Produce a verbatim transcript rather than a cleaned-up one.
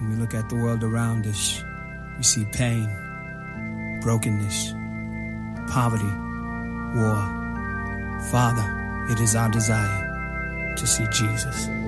When we look at the world around us, we see pain, brokenness, poverty, war. Father, it is our desire to see Jesus.